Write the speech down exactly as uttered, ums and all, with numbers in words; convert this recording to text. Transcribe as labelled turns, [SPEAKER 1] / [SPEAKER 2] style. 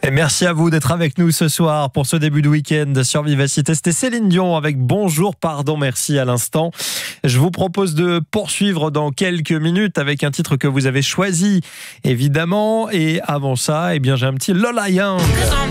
[SPEAKER 1] Et merci à vous d'être avec nous ce soir pour ce début de week-end sur Vivacité. C'était Céline Dion avec Bonjour, pardon, merci à l'instant. Je vous propose de poursuivre dans quelques minutes avec un titre que vous avez choisi, évidemment. Et avant ça, eh bien, j'ai un petit Lola Young.